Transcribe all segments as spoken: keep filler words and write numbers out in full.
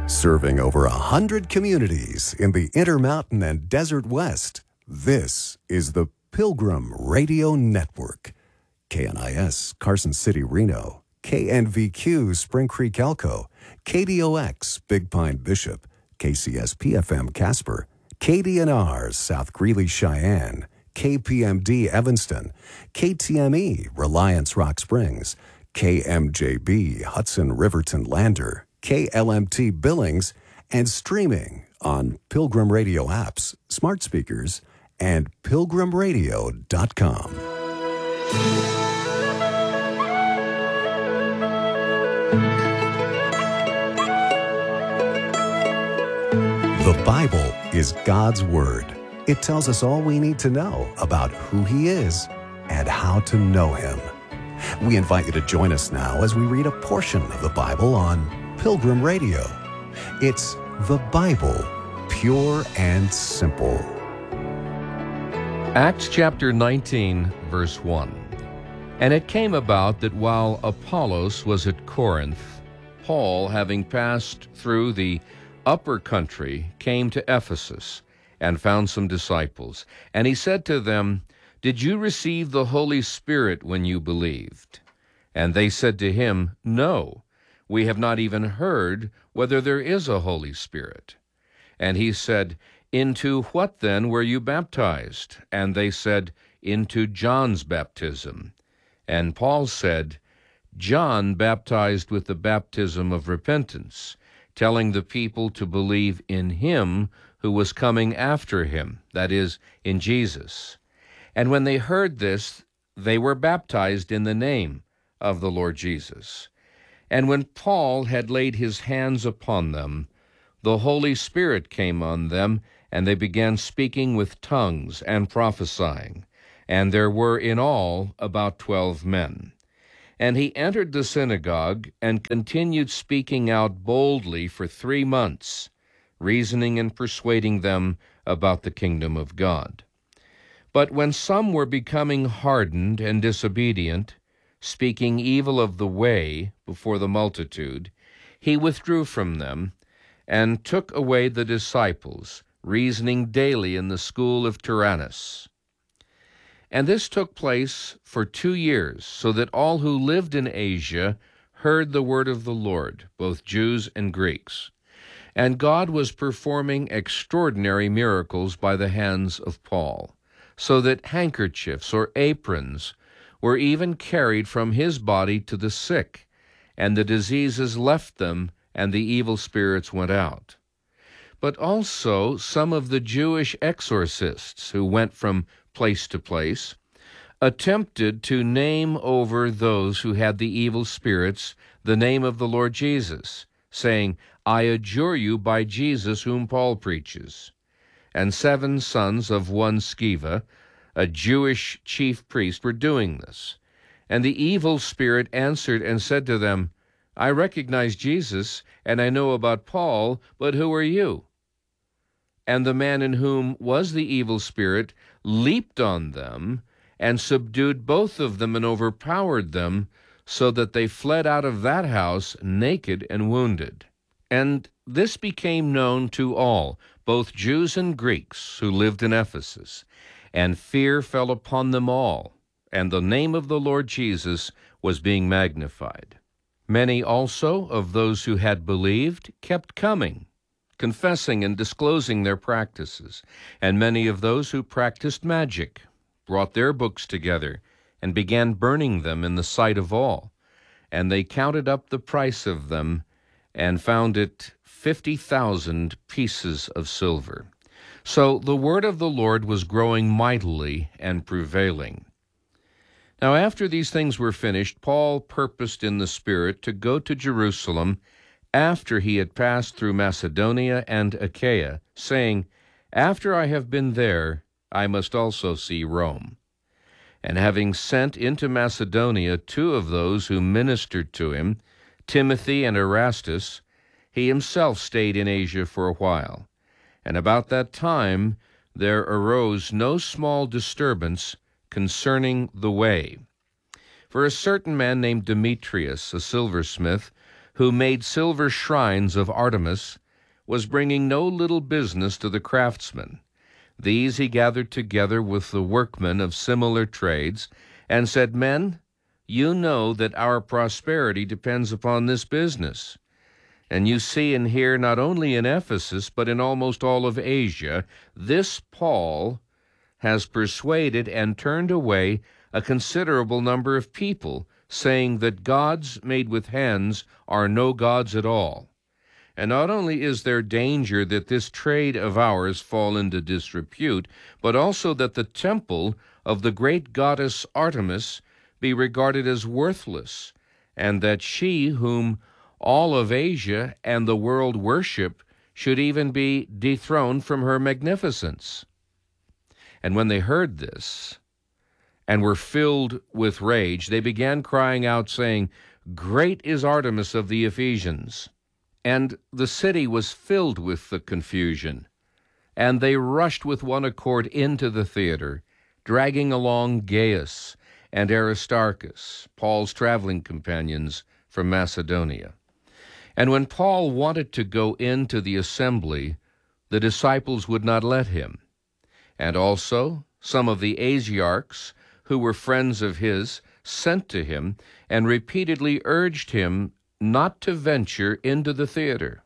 Serving over a hundred communities in the Intermountain and Desert West, this is the Pilgrim Radio Network. K N I S, Carson City, Reno. K N V Q, Spring Creek, Elko. K D O X, Big Pine, Bishop. K C S P F M, Casper. K D N R, South Greeley, Cheyenne. K P M D, Evanston. K T M E, Reliance, Rock Springs. K M J B, Hudson, Riverton, Lander. K L M T, Billings, and streaming on Pilgrim Radio apps, smart speakers, and pilgrim radio dot com. The Bible is God's Word. It tells us all we need to know about who He is and how to know Him. We invite you to join us now as we read a portion of the Bible on Pilgrim Radio. It's the Bible, pure and simple. Acts chapter nineteen, verse one. And it came about that while Apollos was at Corinth, Paul, having passed through the upper country, came to Ephesus and found some disciples. And he said to them, Did you receive the Holy Spirit when you believed? And they said to him, No. We have not even heard whether there is a Holy Spirit. And he said, Into what then were you baptized? And they said, Into John's baptism. And Paul said, John baptized with the baptism of repentance, telling the people to believe in him who was coming after him, that is, in Jesus. And when they heard this, they were baptized in the name of the Lord Jesus. And when Paul had laid his hands upon them, the Holy Spirit came on them, and they began speaking with tongues and prophesying. And there were in all about twelve men. And he entered the synagogue and continued speaking out boldly for three months, reasoning and persuading them about the kingdom of God. But when some were becoming hardened and disobedient, speaking evil of the way before the multitude, he withdrew from them and took away the disciples, reasoning daily in the school of Tyrannus. And this took place for two years, so that all who lived in Asia heard the word of the Lord, both Jews and Greeks. And God was performing extraordinary miracles by the hands of Paul, so that handkerchiefs or aprons were even carried from his body to the sick, and the diseases left them, and the evil spirits went out. But also some of the Jewish exorcists, who went from place to place, attempted to name over those who had the evil spirits the name of the Lord Jesus, saying, I adjure you by Jesus whom Paul preaches. And seven sons of one Sceva, a Jewish chief priest, were doing this. And the evil spirit answered and said to them, I recognize Jesus, and I know about Paul, but who are you? And the man in whom was the evil spirit leaped on them and subdued both of them and overpowered them, so that they fled out of that house naked and wounded. And this became known to all, both Jews and Greeks, who lived in Ephesus. And fear fell upon them all, and the name of the Lord Jesus was being magnified. Many also of those who had believed kept coming, confessing and disclosing their practices. And many of those who practiced magic brought their books together and began burning them in the sight of all. And they counted up the price of them and found it fifty thousand pieces of silver. So the word of the Lord was growing mightily and prevailing. Now after these things were finished, Paul purposed in the Spirit to go to Jerusalem after he had passed through Macedonia and Achaia, saying, After I have been there, I must also see Rome. And having sent into Macedonia two of those who ministered to him, Timothy and Erastus, he himself stayed in Asia for a while. And about that time there arose no small disturbance concerning the way. For a certain man named Demetrius, a silversmith, who made silver shrines of Artemis, was bringing no little business to the craftsmen. These he gathered together with the workmen of similar trades, and said, Men, you know that our prosperity depends upon this business. And you see and hear not only in Ephesus, but in almost all of Asia, this Paul has persuaded and turned away a considerable number of people, saying that gods made with hands are no gods at all. And not only is there danger that this trade of ours fall into disrepute, but also that the temple of the great goddess Artemis be regarded as worthless, and that she whom all of Asia and the world worship should even be dethroned from her magnificence. And when they heard this, and were filled with rage, they began crying out, saying, Great is Artemis of the Ephesians. And the city was filled with the confusion, and they rushed with one accord into the theater, dragging along Gaius and Aristarchus, Paul's traveling companions from Macedonia. And when Paul wanted to go into the assembly, the disciples would not let him. And also some of the Asiarchs, who were friends of his, sent to him and repeatedly urged him not to venture into the theater.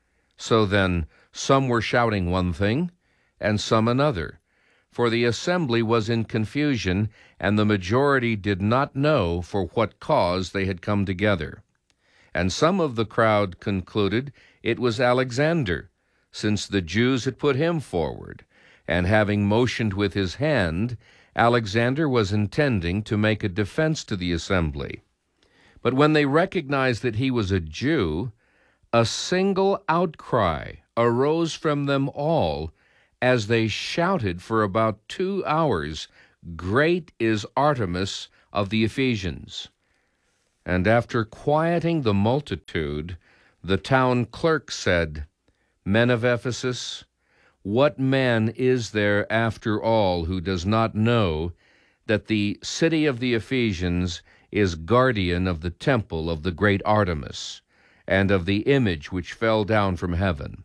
So then some were shouting one thing, and some another, for the assembly was in confusion, and the majority did not know for what cause they had come together. And some of the crowd concluded it was Alexander, since the Jews had put him forward, and having motioned with his hand, Alexander was intending to make a defense to the assembly. But when they recognized that he was a Jew, a single outcry arose from them all as they shouted for about two hours, Great is Artemis of the Ephesians. And after quieting the multitude, the town clerk said, Men of Ephesus, what man is there after all who does not know that the city of the Ephesians is guardian of the temple of the great Artemis, and of the image which fell down from heaven?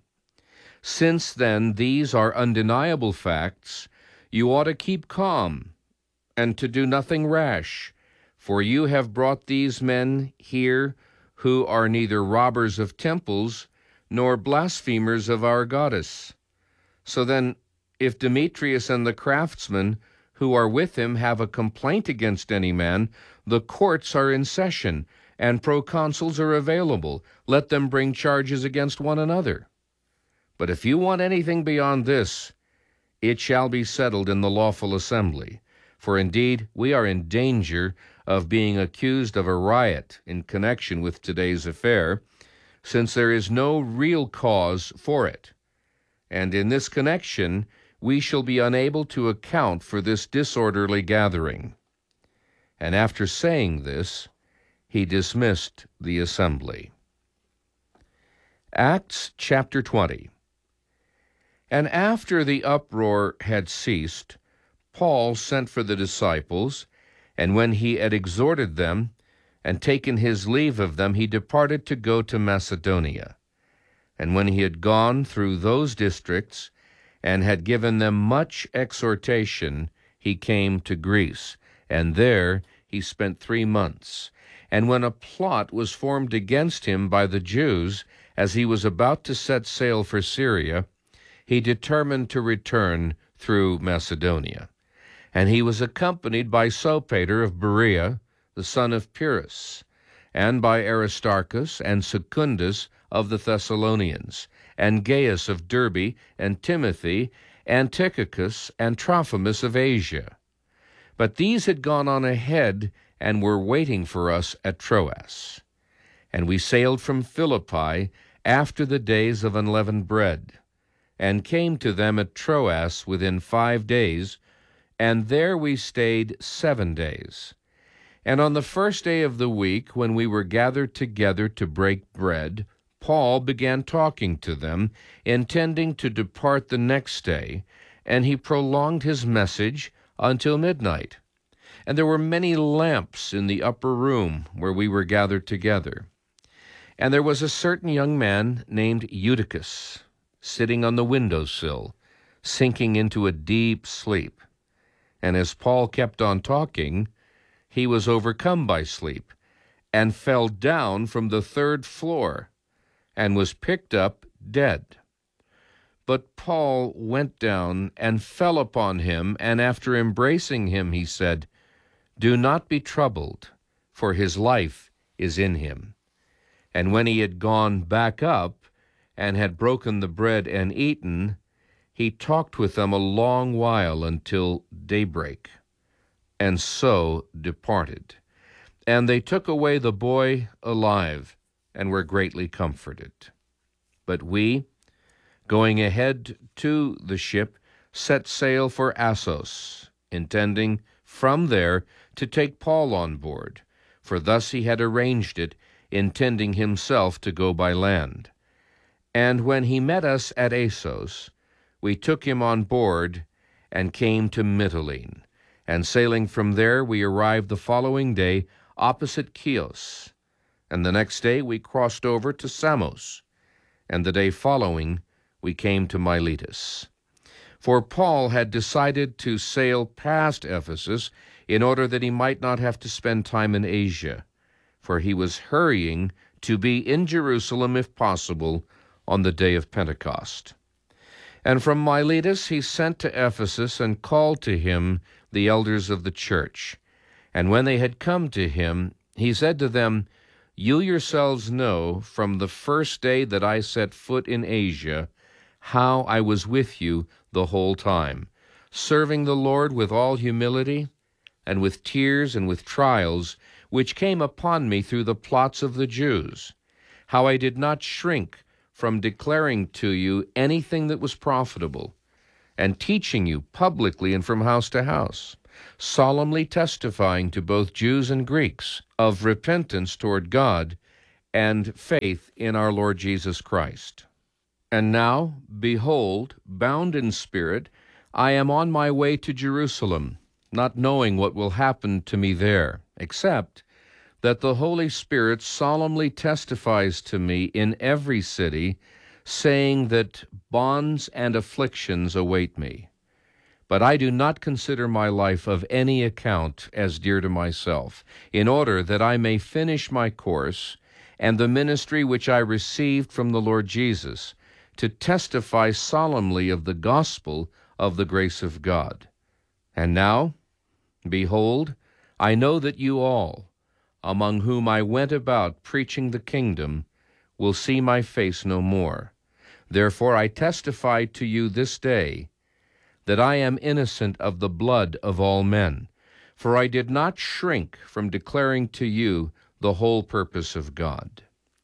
Since then these are undeniable facts, you ought to keep calm, and to do nothing rash, for you have brought these men here who are neither robbers of temples nor blasphemers of our goddess. So then, if Demetrius and the craftsmen who are with him have a complaint against any man, the courts are in session, and proconsuls are available. Let them bring charges against one another. But if you want anything beyond this, it shall be settled in the lawful assembly. For indeed, we are in danger of being accused of a riot in connection with today's affair, since there is no real cause for it. And in this connection, we shall be unable to account for this disorderly gathering. And after saying this, he dismissed the assembly. Acts chapter twenty. And after the uproar had ceased, Paul sent for the disciples, and when he had exhorted them and taken his leave of them, he departed to go to Macedonia. And when he had gone through those districts and had given them much exhortation, he came to Greece, and there he spent three months. And when a plot was formed against him by the Jews, as he was about to set sail for Syria, he determined to return through Macedonia. And he was accompanied by Sopater of Berea, the son of Pyrrhus, and by Aristarchus and Secundus of the Thessalonians, and Gaius of Derbe, and Timothy, and Tychicus, and Trophimus of Asia. But these had gone on ahead and were waiting for us at Troas. And we sailed from Philippi after the days of unleavened bread, and came to them at Troas within five days, and there we stayed seven days. And on the first day of the week, when we were gathered together to break bread, Paul began talking to them, intending to depart the next day, and he prolonged his message until midnight. And there were many lamps in the upper room where we were gathered together. And there was a certain young man named Eutychus, sitting on the window sill, sinking into a deep sleep. And as Paul kept on talking, he was overcome by sleep, and fell down from the third floor, and was picked up dead. But Paul went down and fell upon him, and after embracing him, he said, "Do not be troubled, for his life is in him." And when he had gone back up, and had broken the bread and eaten, he talked with them a long while until daybreak, and so departed. And they took away the boy alive, and were greatly comforted. But we, going ahead to the ship, set sail for Assos, intending from there to take Paul on board, for thus he had arranged it, intending himself to go by land. And when he met us at Assos, we took him on board and came to Mytilene. And sailing from there, we arrived the following day opposite Chios. And the next day we crossed over to Samos. And the day following, we came to Miletus. For Paul had decided to sail past Ephesus in order that he might not have to spend time in Asia, for he was hurrying to be in Jerusalem, if possible, on the day of Pentecost. And from Miletus he sent to Ephesus and called to him the elders of the church. And when they had come to him, he said to them, "You yourselves know from the first day that I set foot in Asia how I was with you the whole time, serving the Lord with all humility and with tears and with trials, which came upon me through the plots of the Jews, how I did not shrink from declaring to you anything that was profitable, and teaching you publicly and from house to house, solemnly testifying to both Jews and Greeks of repentance toward God and faith in our Lord Jesus Christ. And now, behold, bound in spirit, I am on my way to Jerusalem, not knowing what will happen to me there, except that the Holy Spirit solemnly testifies to me in every city, saying that bonds and afflictions await me. But I do not consider my life of any account as dear to myself, in order that I may finish my course and the ministry which I received from the Lord Jesus, to testify solemnly of the gospel of the grace of God. And now, behold, I know that you all, among whom I went about preaching the kingdom, will see my face no more. Therefore I testify to you this day that I am innocent of the blood of all men, for I did not shrink from declaring to you the whole purpose of God.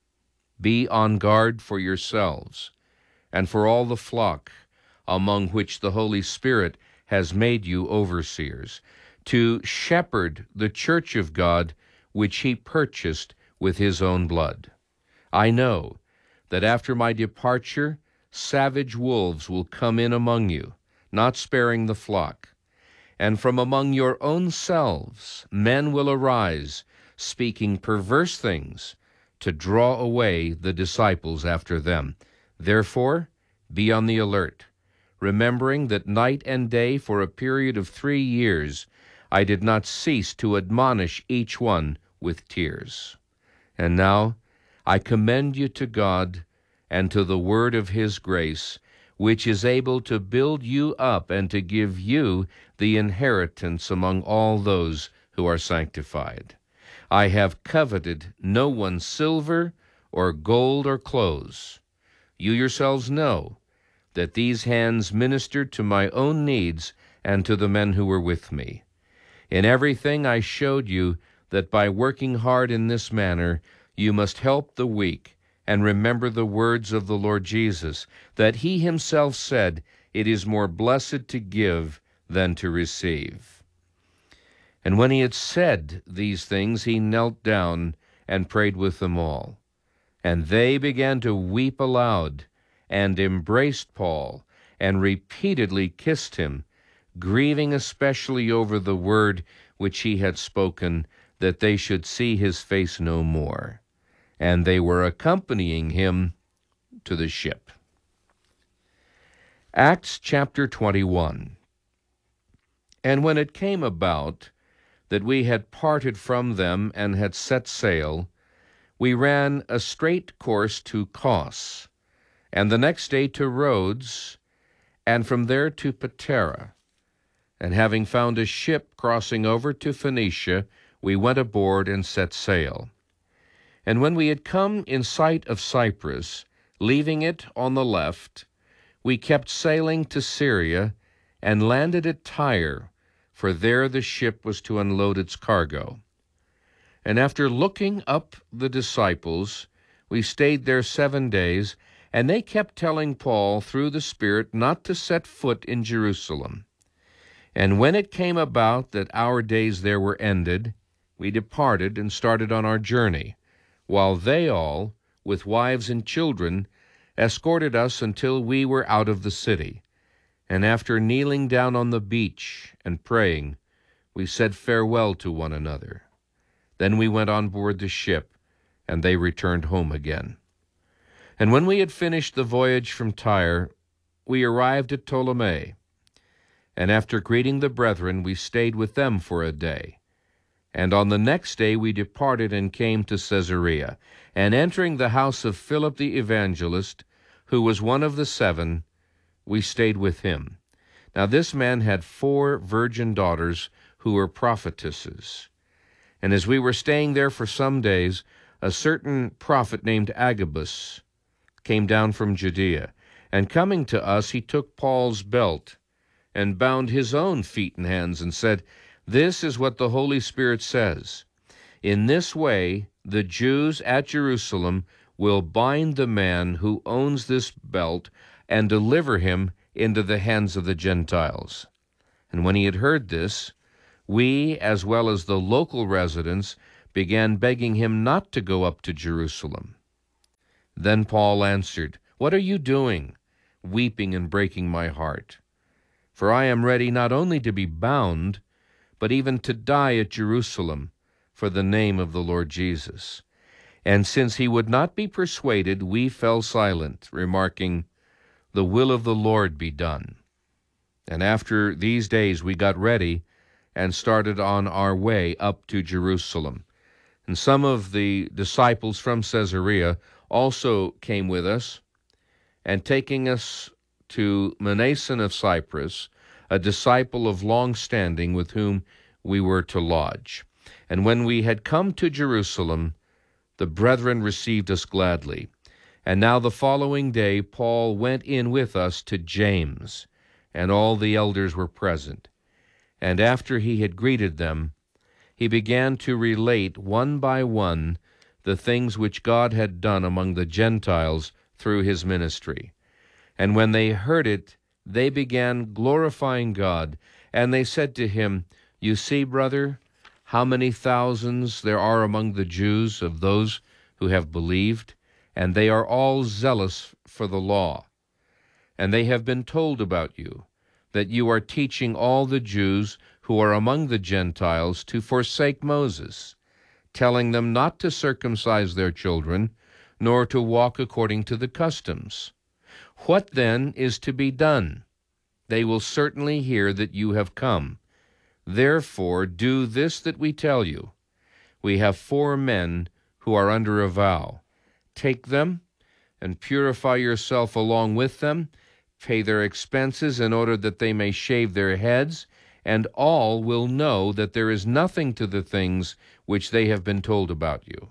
Be on guard for yourselves and for all the flock, among which the Holy Spirit has made you overseers, to shepherd the church of God, which he purchased with his own blood. I know that after my departure, savage wolves will come in among you, not sparing the flock. And from among your own selves men will arise, speaking perverse things, to draw away the disciples after them. Therefore, be on the alert, remembering that night and day for a period of three years I did not cease to admonish each one with tears. And now I commend you to God and to the word of his grace, which is able to build you up and to give you the inheritance among all those who are sanctified. I have coveted no one's silver or gold or clothes. You yourselves know that these hands ministered to my own needs and to the men who were with me. In everything I showed you that by working hard in this manner you must help the weak, and remember the words of the Lord Jesus, that he himself said, "It is more blessed to give than to receive." And when he had said these things, he knelt down and prayed with them all. And they began to weep aloud, and embraced Paul, and repeatedly kissed him, grieving especially over the word which he had spoken, that they should see his face no more. and they were accompanying him to the ship. Acts chapter twenty-one. And when it came about that we had parted from them and had set sail, we ran a straight course to Kos, and the next day to Rhodes, and from there to Patara. And having found a ship crossing over to Phoenicia, we went aboard and set sail. And when we had come in sight of Cyprus, leaving it on the left, we kept sailing to Syria, and landed at Tyre, for there the ship was to unload its cargo. And after looking up the disciples, we stayed there seven days, and they kept telling Paul through the Spirit not to set foot in Jerusalem. And when it came about that our days there were ended, we departed and started on our journey, while they all, with wives and children, escorted us until we were out of the city. And after kneeling down on the beach and praying, we said farewell to one another. Then we went on board the ship, and they returned home again. And when we had finished the voyage from Tyre, we arrived at Ptolemy. And after greeting the brethren, we stayed with them for a day. And on the next day we departed and came to Caesarea. And entering the house of Philip the evangelist, who was one of the seven, we stayed with him. Now this man had four virgin daughters who were prophetesses. And as we were staying there for some days, a certain prophet named Agabus came down from Judea. And coming to us, he took Paul's belt and bound his own feet and hands and said, "This is what the Holy Spirit says. In this way the Jews at Jerusalem will bind the man who owns this belt and deliver him into the hands of the Gentiles." And when he had heard this, we, as well as the local residents, began begging him not to go up to Jerusalem. Then Paul answered, "What are you doing, weeping and breaking my heart? For I am ready not only to be bound, but even to die at Jerusalem for the name of the Lord Jesus." And since he would not be persuaded, we fell silent, remarking, "The will of the Lord be done." And after these days we got ready and started on our way up to Jerusalem. And some of the disciples from Caesarea also came with us, and taking us to Mnason of Cyprus, a disciple of long standing with whom we were to lodge. And when we had come to Jerusalem, the brethren received us gladly. And now the following day Paul went in with us to James, and all the elders were present. And after he had greeted them, he began to relate one by one the things which God had done among the Gentiles through his ministry. And when they heard it, they began glorifying God. And they said to him, "You see, brother, how many thousands there are among the Jews of those who have believed, and they are all zealous for the law. And they have been told about you, that you are teaching all the Jews who are among the Gentiles to forsake Moses, telling them not to circumcise their children, nor to walk according to the customs. What then is to be done? They will certainly hear that you have come. Therefore do this that we tell you. We have four men who are under a vow. Take them and purify yourself along with them, pay their expenses in order that they may shave their heads, and all will know that there is nothing to the things which they have been told about you,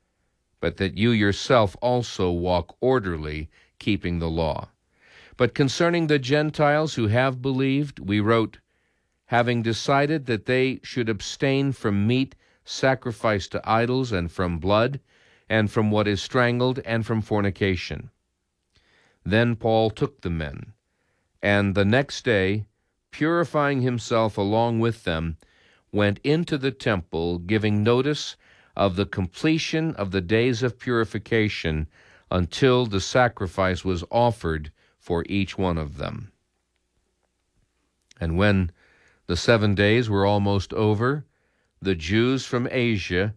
but that you yourself also walk orderly, keeping the law. But concerning the Gentiles who have believed, we wrote, having decided that they should abstain from meat sacrificed to idols, and from blood, and from what is strangled, and from fornication. Then Paul took the men, and the next day, purifying himself along with them, went into the temple, giving notice of the completion of the days of purification until the sacrifice was offered for each one of them. And when the seven days were almost over, the Jews from Asia,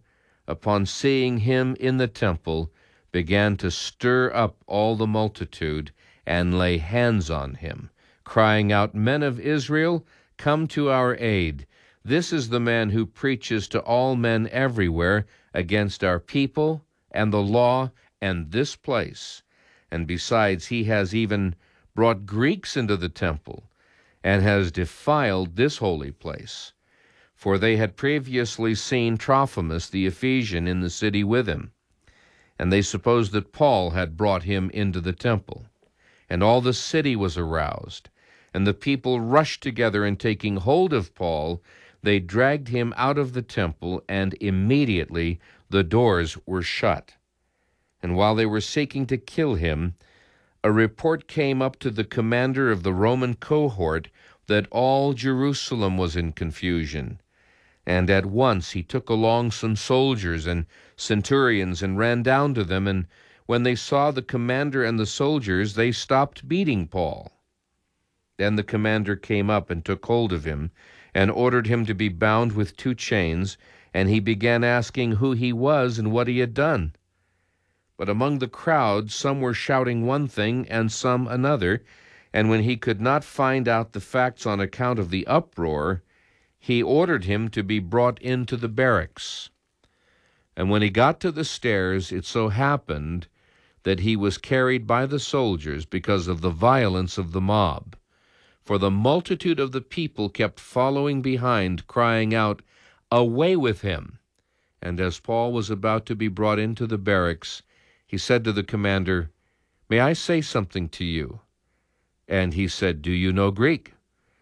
upon seeing him in the temple, began to stir up all the multitude and lay hands on him, crying out, "Men of Israel, come to our aid. This is the man who preaches to all men everywhere against our people and the law and this place. And besides, he has even brought Greeks into the temple and has defiled this holy place." For they had previously seen Trophimus the Ephesian in the city with him, and they supposed that Paul had brought him into the temple. And all the city was aroused, and the people rushed together, and taking hold of Paul, they dragged him out of the temple, and immediately the doors were shut. And while they were seeking to kill him, a report came up to the commander of the Roman cohort that all Jerusalem was in confusion. And at once he took along some soldiers and centurions and ran down to them, and when they saw the commander and the soldiers, they stopped beating Paul. Then the commander came up and took hold of him, and ordered him to be bound with two chains, and he began asking who he was and what he had done. But among the crowd some were shouting one thing and some another, and when he could not find out the facts on account of the uproar, he ordered him to be brought into the barracks. And when he got to the stairs, it so happened that he was carried by the soldiers because of the violence of the mob. For the multitude of the people kept following behind, crying out, "Away with him!" And as Paul was about to be brought into the barracks, he said to the commander, "May I say something to you?" And he said, "Do you know Greek?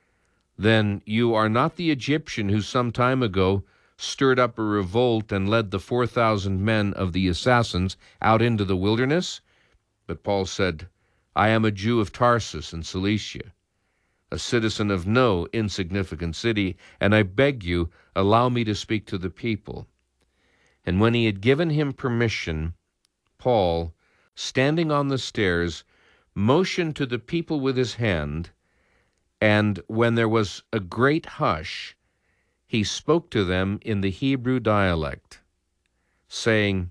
Then you are not the Egyptian who some time ago stirred up a revolt and led the four thousand men of the assassins out into the wilderness?" But Paul said, "I am a Jew of Tarsus in Cilicia, a citizen of no insignificant city, and I beg you, allow me to speak to the people." And when he had given him permission, Paul, standing on the stairs, motioned to the people with his hand, and when there was a great hush, he spoke to them in the Hebrew dialect, saying,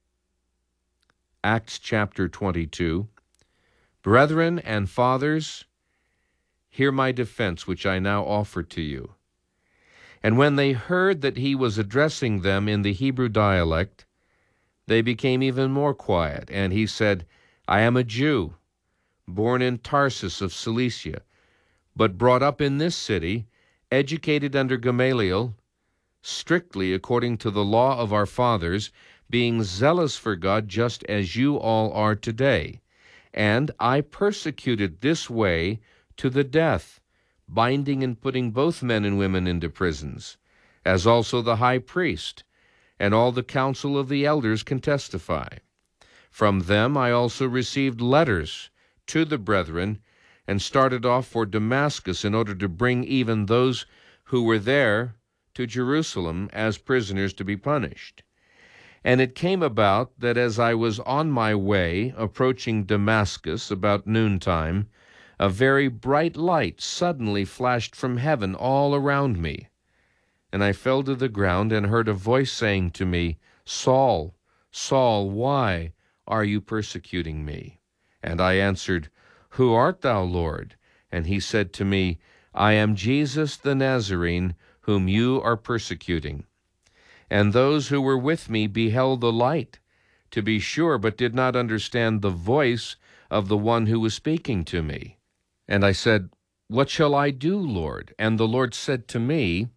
Acts chapter twenty-two, "Brethren and fathers, hear my defense which I now offer to you." And when they heard that he was addressing them in the Hebrew dialect, they became even more quiet, and he said, "I am a Jew, born in Tarsus of Cilicia, but brought up in this city, educated under Gamaliel, strictly according to the law of our fathers, being zealous for God just as you all are today. And I persecuted this way to the death, binding and putting both men and women into prisons, as also the high priest and all the council of the elders can testify. From them I also received letters to the brethren, and started off for Damascus in order to bring even those who were there to Jerusalem as prisoners to be punished. And it came about that as I was on my way, approaching Damascus about noontime, a very bright light suddenly flashed from heaven all around me. And I fell to the ground and heard a voice saying to me, "Saul, Saul, why are you persecuting me?" And I answered, "Who art thou, Lord?" And he said to me, "I am Jesus the Nazarene, whom you are persecuting." And those who were with me beheld the light, to be sure, but did not understand the voice of the one who was speaking to me. And I said, "What shall I do, Lord?" And the Lord said to me,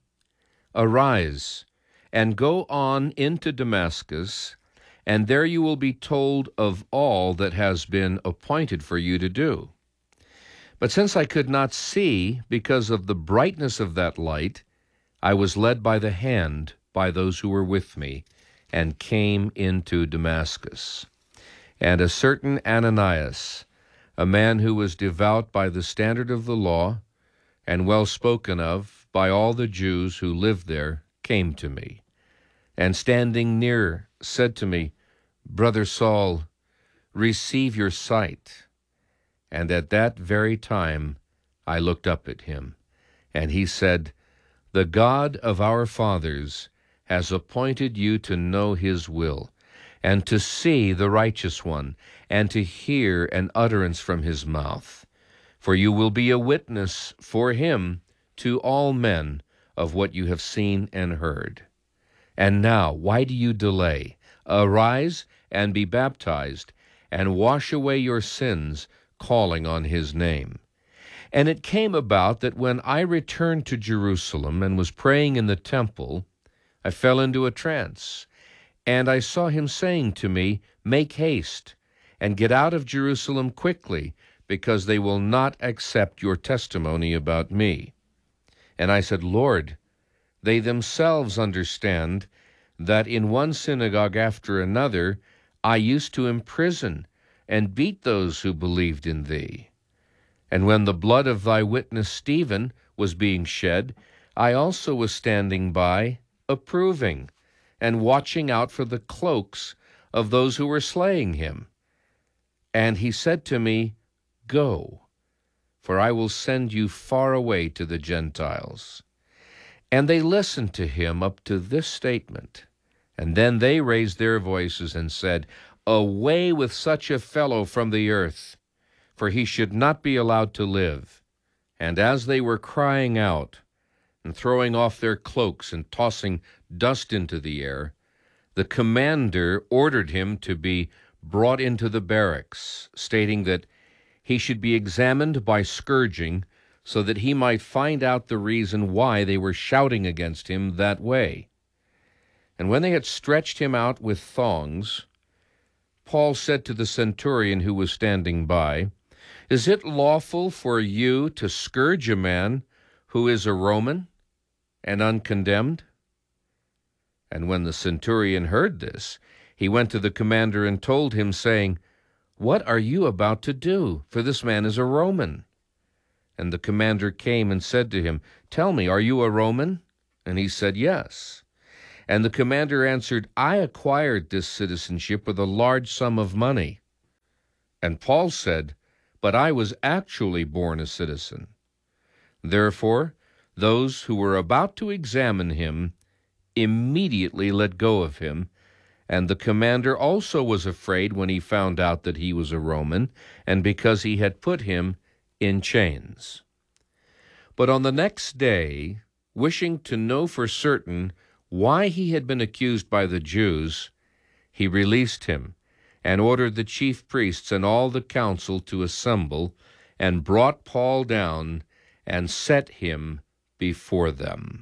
"Arise, and go on into Damascus, and there you will be told of all that has been appointed for you to do." But since I could not see because of the brightness of that light, I was led by the hand by those who were with me, and came into Damascus. And a certain Ananias, a man who was devout by the standard of the law, and well spoken of by all the Jews who lived there, came to me, and standing near said to me, "Brother Saul, receive your sight." And at that very time I looked up at him, and he said, "The God of our fathers has appointed you to know his will, and to see the righteous one, and to hear an utterance from his mouth. For you will be a witness for him to all men of what you have seen and heard. And now, why do you delay? Arise and be baptized, and wash away your sins, calling on his name. And it came about that when I returned to Jerusalem and was praying in the temple, I fell into a trance, and I saw him saying to me, Make haste, and get out of Jerusalem quickly, because they will not accept your testimony about me. And I said, Lord, they themselves understand that in one synagogue after another I used to imprison and beat those who believed in thee. And when the blood of thy witness Stephen was being shed, I also was standing by, approving, and watching out for the cloaks of those who were slaying him. And he said to me, Go, for I will send you far away to the Gentiles. And they listened to him up to this statement. And then they raised their voices and said, Away with such a fellow from the earth, for he should not be allowed to live. And as they were crying out, and throwing off their cloaks and tossing dust into the air, the commander ordered him to be brought into the barracks, stating that he should be examined by scourging, so that he might find out the reason why they were shouting against him that way. And when they had stretched him out with thongs, Paul said to the centurion who was standing by, Is it lawful for you to scourge a man who is a Roman and uncondemned? And when the centurion heard this, he went to the commander and told him, saying, What are you about to do? For this man is a Roman. And the commander came and said to him, Tell me, are you a Roman? And he said, Yes. And the commander answered, I acquired this citizenship with a large sum of money. And Paul said, But I was actually born a citizen. Therefore, those who were about to examine him immediately let go of him, and the commander also was afraid when he found out that he was a Roman, and because he had put him in chains. But on the next day, wishing to know for certain why he had been accused by the Jews, he released him, and ordered the chief priests and all the council to assemble, and brought Paul down, and set him before them.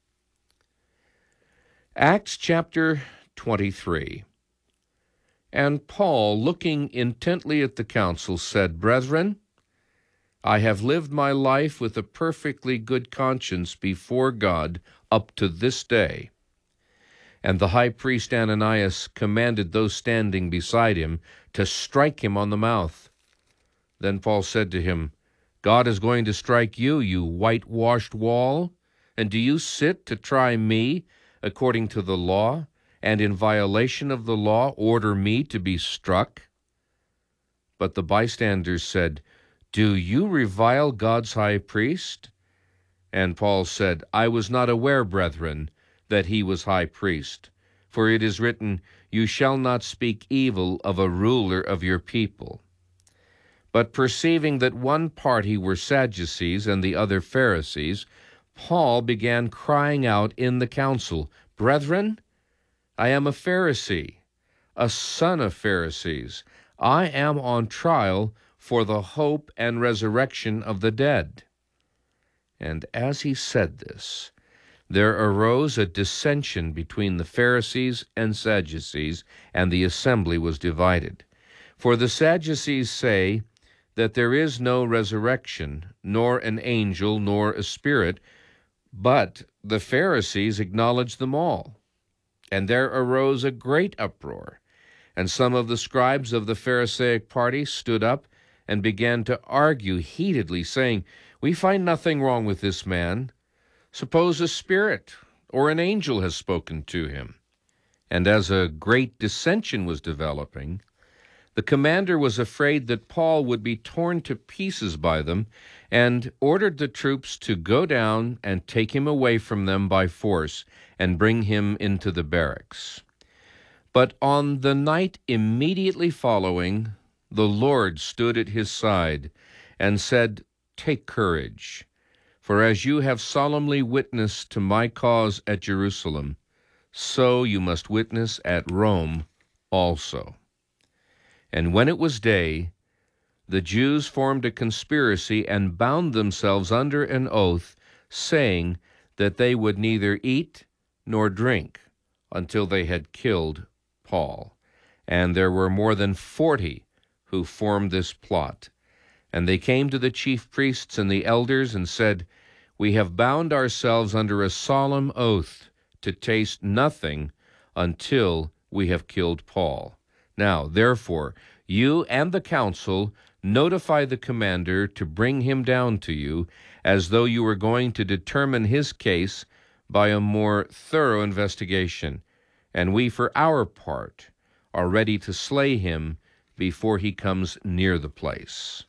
Acts chapter twenty-three. And Paul, looking intently at the council, said, Brethren, I have lived my life with a perfectly good conscience before God up to this day. And the high priest Ananias commanded those standing beside him to strike him on the mouth. Then Paul said to him, God is going to strike you, you whitewashed wall, and do you sit to try me according to the law, and in violation of the law order me to be struck? But the bystanders said, Do you revile God's high priest? And Paul said, I was not aware, brethren, that he was high priest. For it is written, You shall not speak evil of a ruler of your people. But perceiving that one party were Sadducees and the other Pharisees, Paul began crying out in the council, Brethren, I am a Pharisee, a son of Pharisees. I am on trial for the hope and resurrection of the dead. And as he said this, there arose a dissension between the Pharisees and Sadducees, and the assembly was divided. For the Sadducees say that there is no resurrection, nor an angel, nor a spirit, but the Pharisees acknowledge them all. And there arose a great uproar, and some of the scribes of the Pharisaic party stood up and began to argue heatedly, saying, We find nothing wrong with this man. Suppose a spirit or an angel has spoken to him. And as a great dissension was developing, The commander was afraid that Paul would be torn to pieces by them, and ordered the troops to go down and take him away from them by force and bring him into the barracks. But on the night immediately following, the Lord stood at his side and said, "Take courage, for as you have solemnly witnessed to my cause at Jerusalem, so you must witness at Rome also." And when it was day, the Jews formed a conspiracy and bound themselves under an oath, saying that they would neither eat nor drink until they had killed Paul. And there were more than forty who formed this plot. And they came to the chief priests and the elders and said, "We have bound ourselves under a solemn oath to taste nothing until we have killed Paul. Now, therefore, you and the council notify the commander to bring him down to you, as though you were going to determine his case by a more thorough investigation, and we, for our part, are ready to slay him before he comes near the place."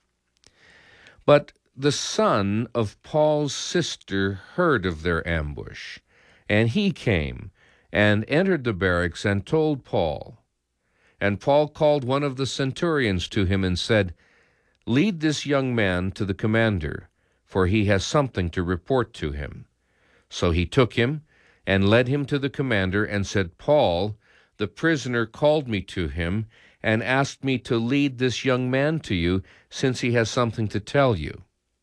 But the son of Paul's sister heard of their ambush, and he came and entered the barracks and told Paul. And Paul called one of the centurions to him and said, "Lead this young man to the commander, for he has something to report to him." So he took him and led him to the commander and said, "Paul, the prisoner, called me to him and asked me to lead this young man to you, since he has something to tell you."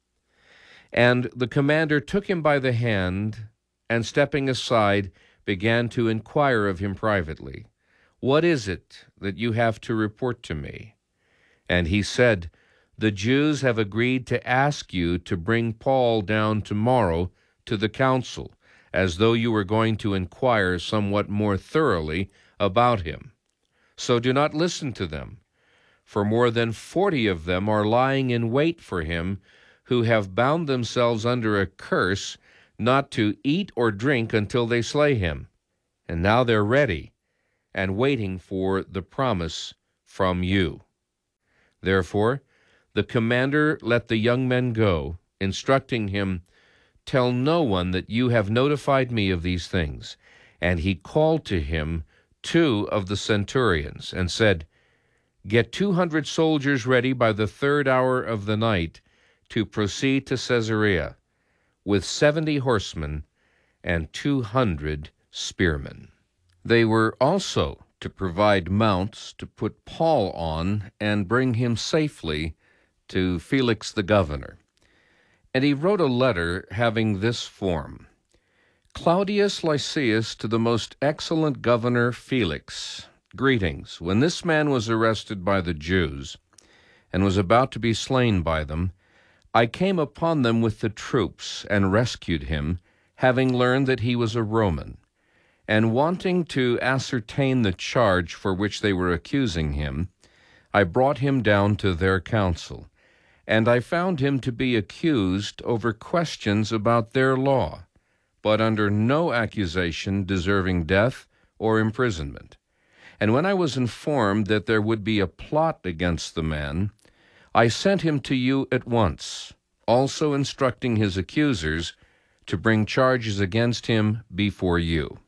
And the commander took him by the hand, and stepping aside, began to inquire of him privately, "What is it that you have to report to me?" And he said, "The Jews have agreed to ask you to bring Paul down tomorrow to the council, as though you were going to inquire somewhat more thoroughly about him. So do not listen to them, for more than forty of them are lying in wait for him, who have bound themselves under a curse not to eat or drink until they slay him. And now they're ready and waiting for the promise from you." Therefore, the commander let the young men go, instructing him, "Tell no one that you have notified me of these things." And he called to him two of the centurions and said, "Get two hundred soldiers ready by the third hour of the night to proceed to Caesarea, with seventy horsemen and two hundred spearmen." They were also to provide mounts to put Paul on and bring him safely to Felix the governor. And he wrote a letter having this form: "Claudius Lysias to the most excellent governor Felix, greetings. When this man was arrested by the Jews and was about to be slain by them, I came upon them with the troops and rescued him, having learned that he was a Roman. And wanting to ascertain the charge for which they were accusing him, I brought him down to their council, and I found him to be accused over questions about their law, but under no accusation deserving death or imprisonment. And when I was informed that there would be a plot against the man, I sent him to you at once, also instructing his accusers to bring charges against him before you."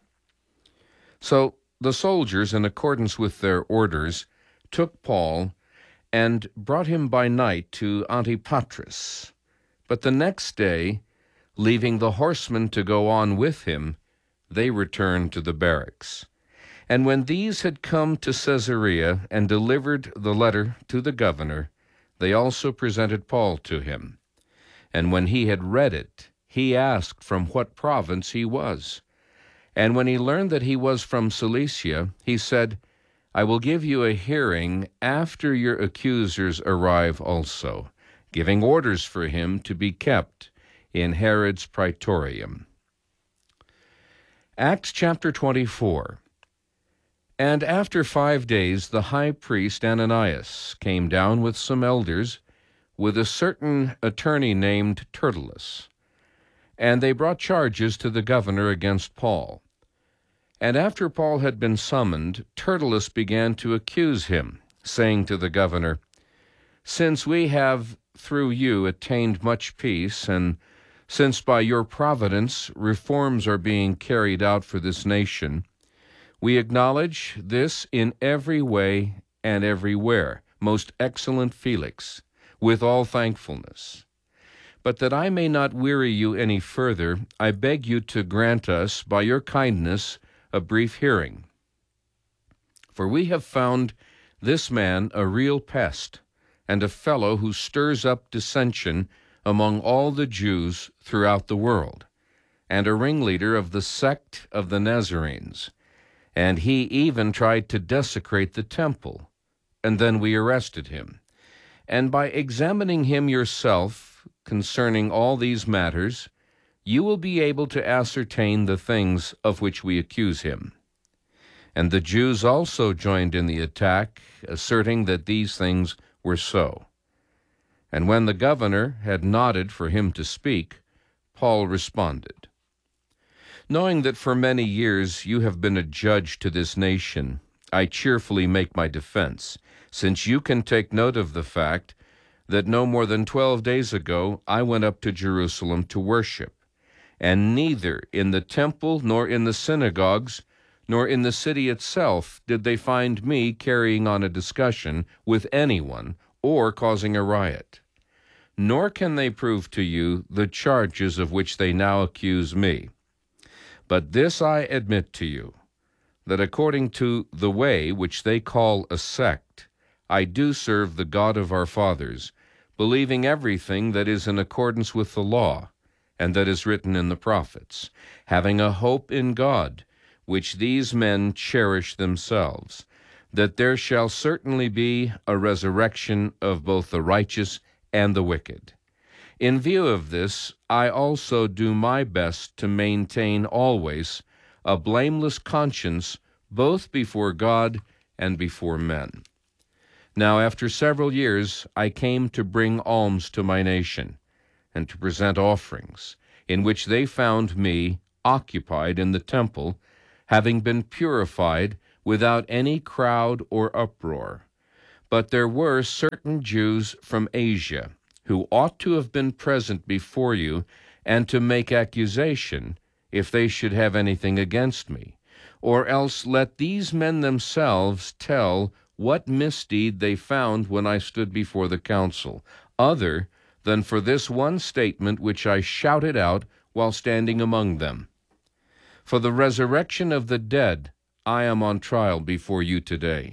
So the soldiers, in accordance with their orders, took Paul and brought him by night to Antipatris. But the next day, leaving the horsemen to go on with him, they returned to the barracks. And when these had come to Caesarea and delivered the letter to the governor, they also presented Paul to him. And when he had read it, he asked from what province he was. And when he learned that he was from Cilicia, he said, "I will give you a hearing after your accusers arrive also," giving orders for him to be kept in Herod's praetorium. Acts chapter twenty-four. And after five days the high priest Ananias came down with some elders, with a certain attorney named Tertullus. And they brought charges to the governor against Paul. And after Paul had been summoned, Tertullus began to accuse him, saying to the governor, "Since we have through you attained much peace, and since by your providence reforms are being carried out for this nation, we acknowledge this in every way and everywhere, most excellent Felix, with all thankfulness. But that I may not weary you any further, I beg you to grant us, by your kindness, a brief hearing. For we have found this man a real pest, and a fellow who stirs up dissension among all the Jews throughout the world, and a ringleader of the sect of the Nazarenes. And he even tried to desecrate the temple, and then we arrested him. And by examining him yourself concerning all these matters, you will be able to ascertain the things of which we accuse him." And the Jews also joined in the attack, asserting that these things were so. And when the governor had nodded for him to speak, Paul responded, "Knowing that for many years you have been a judge to this nation, I cheerfully make my defense, since you can take note of the fact that no more than twelve days ago I went up to Jerusalem to worship, and neither in the temple nor in the synagogues nor in the city itself did they find me carrying on a discussion with anyone or causing a riot. Nor can they prove to you the charges of which they now accuse me. But this I admit to you, that according to the way which they call a sect, I do serve the God of our fathers, believing everything that is in accordance with the law, and that is written in the prophets, having a hope in God, which these men cherish themselves, that there shall certainly be a resurrection of both the righteous and the wicked. In view of this, I also do my best to maintain always a blameless conscience both before God and before men. Now after several years I came to bring alms to my nation, and to present offerings, in which they found me occupied in the temple, having been purified without any crowd or uproar. But there were certain Jews from Asia, who ought to have been present before you, and to make accusation, if they should have anything against me. Or else let these men themselves tell what misdeed they found when I stood before the council, other than for this one statement which I shouted out while standing among them. For the resurrection of the dead I am on trial before you today."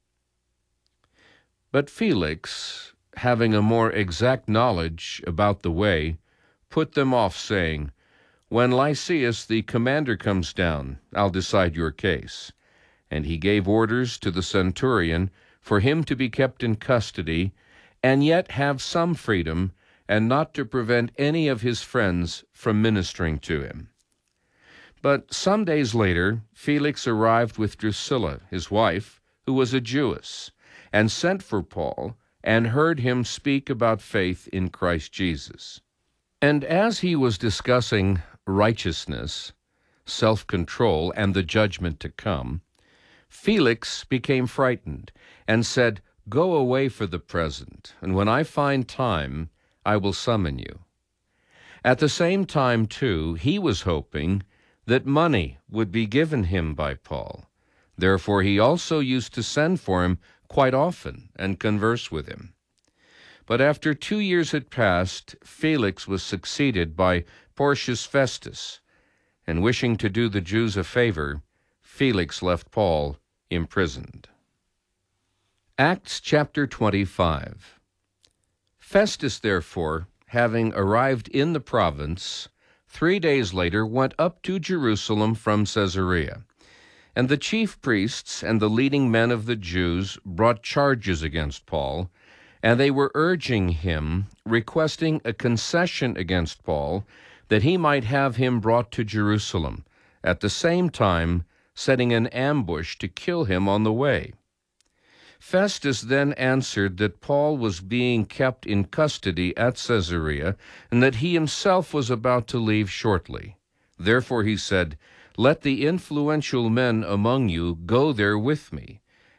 But Felix, having a more exact knowledge about the way, put them off, saying, "When Lysias the commander comes down, I'll decide your case." And he gave orders to the centurion for him to be kept in custody, and yet have some freedom, and not to prevent any of his friends from ministering to him. But some days later, Felix arrived with Drusilla, his wife, who was a Jewess, and sent for Paul, and heard him speak about faith in Christ Jesus. And as he was discussing righteousness, self-control, and the judgment to come, Felix became frightened, and said, "Go away for the present, and when I find time, I will summon you." At the same time, too, he was hoping that money would be given him by Paul. Therefore he also used to send for him quite often and converse with him. But after two years had passed, Felix was succeeded by Porcius Festus, and wishing to do the Jews a favor, Felix left Paul imprisoned. Acts chapter twenty-five. Festus, therefore, having arrived in the province, three days later went up to Jerusalem from Caesarea. And the chief priests and the leading men of the Jews brought charges against Paul, and they were urging him, requesting a concession against Paul, that he might have him brought to Jerusalem, at the same time setting an ambush to kill him on the way. Festus then answered that Paul was being kept in custody at Caesarea, and that he himself was about to leave shortly. Therefore he said, "Let the influential men among you go there with me,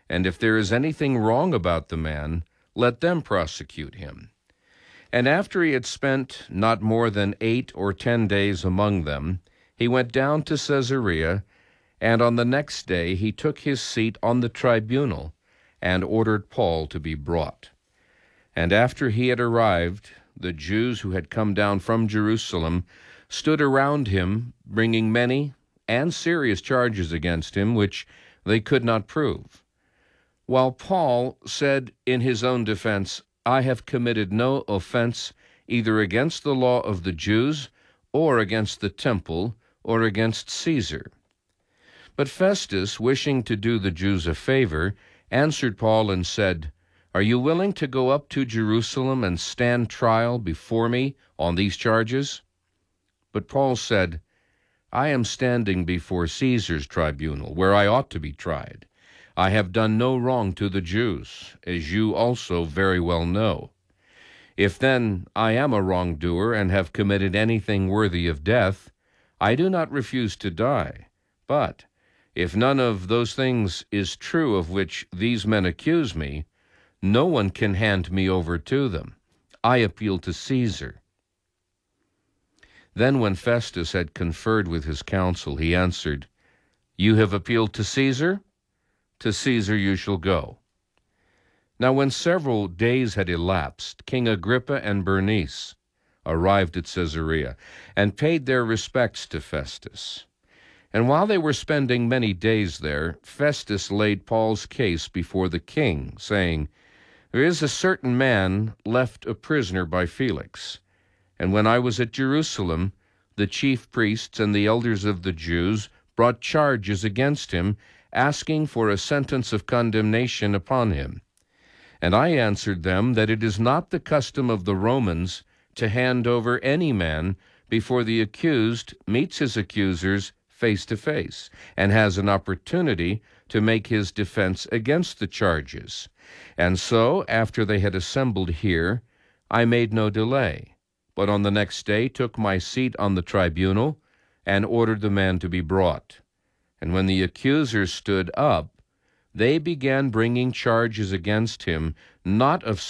and if there is anything wrong about the man, let them prosecute him. And after he had spent not more than eight or ten days among them, he went down to Caesarea, and on the next day he took his seat on the tribunal and ordered Paul to be brought. And after he had arrived, the Jews who had come down from Jerusalem stood around him, bringing many and serious charges against him, which they could not prove. While Paul said in his own defense, I have committed no offense either against the law of the Jews or against the temple or against Caesar. But Festus, wishing to do the Jews a favor, answered Paul and said, Are you willing to go up to Jerusalem and stand trial before me on these charges? But Paul said, I am standing before Caesar's tribunal, where I ought to be tried. I have done no wrong to the Jews, as you also very well know. If then I am a wrongdoer and have committed anything worthy of death, I do not refuse to die. But if none of those things is true of which these men accuse me, no one can hand me over to them. I appeal to Caesar. Then when Festus had conferred with his council, he answered, You have appealed to Caesar? To Caesar you shall go. Now when several days had elapsed, King Agrippa and Bernice arrived at Caesarea, and paid their respects to Festus. And while they were spending many days there, Festus laid Paul's case before the king, saying, There is a certain man left a prisoner by Felix. And when I was at Jerusalem, the chief priests and the elders of the Jews brought charges against him, asking for a sentence of condemnation upon him. And I answered them that it is not the custom of the Romans to hand over any man before the accused meets his accusers face to face, and has an opportunity to make his defense against the charges. And so, after they had assembled here, I made no delay, but on the next day took my seat on the tribunal, and ordered the man to be brought. And when the accusers stood up, they began bringing charges against him, not of